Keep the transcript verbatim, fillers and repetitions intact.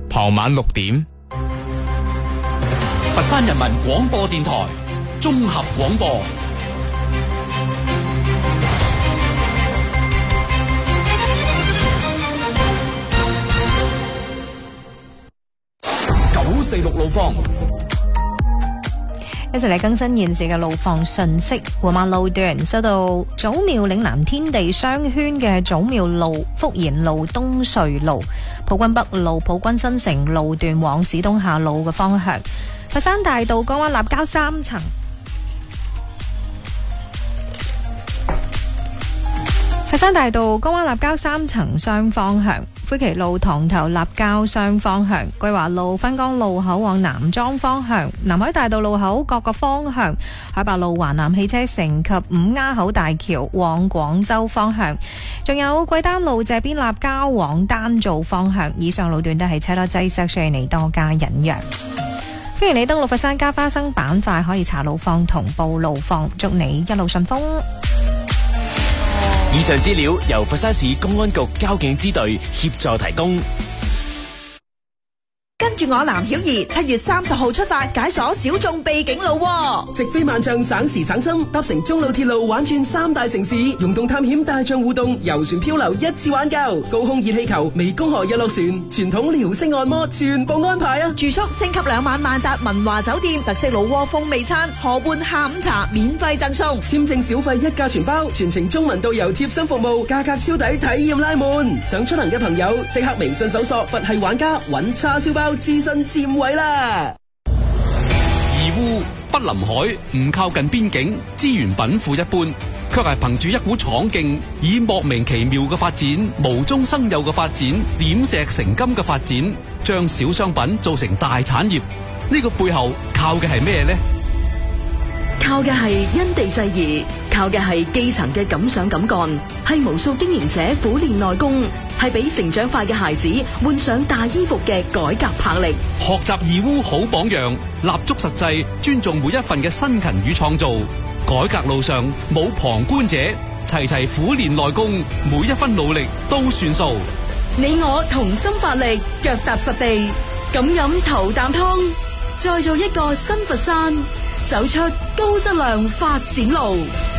傍晚六點。 佛山人民廣播電台綜合廣播。九四六路況。 一齊嚟更新現時嘅路況信息。胡馬路段受到祖廟嶺南天地商圈嘅祖廟路、福賢路、東隧路、普均北路、普均新城路段往市東下路嘅方向。佛山大道江灣立交三層。佛山大道江灣立交三層雙方向，灰旗路塘頭立交雙方向，桂華路分江路口往南莊方向，南海大道路口各個方向，海白路華南汽車城及五丫口大橋往廣州方向，仲有桂丹路謝邊立交往丹灶方向，以上路段都係車多擠塞，需要你多加忍讓。歡迎你登錄佛山加花生板塊，可以查路況同報路況，祝你一路順風。 以上資料由佛山市公安局交警支隊協助提供。 跟住我藍曉儀，七月三十號出發解鎖小眾秘境路， 直飛萬象，省時省心，搭乘中路鐵路玩轉三大城市，溶洞探險、大象互動、遊船漂流，一次玩夠。高空熱氣球、湄公河日落船、傳統遼式按摩，全部安排啊！ 住宿升級兩晚萬達文華酒店，特色老窩風味餐，河畔下午茶免費贈送， 簽證小費一價全包，全程中文導遊貼身服務，價格超抵，體驗拉滿。想出行嘅朋友即刻微信搜索佛系玩家，揾叉燒包諮詢佔位啦。 義烏不臨海，唔靠近邊境，資源稟賦一般，卻係憑住一股闖勁，以莫名其妙嘅發展、無中生有嘅發展、點石成金嘅發展，將小商品做成大產業。呢個背後靠嘅係咩呢？ 靠嘅係因地制宜，靠嘅係基層嘅敢想敢幹，係無數經營者苦練內功，係俾成長快嘅孩子換上大衣服嘅改革魄力。 學習義烏好榜樣，立足實際，尊重每一份嘅辛勤與創造。改革路上冇旁觀者，齊齊苦練內功，每一分努力都算數。 你我同心發力，腳踏實地，咁飲頭啖湯，再做一個新佛山，走出高質量發展路。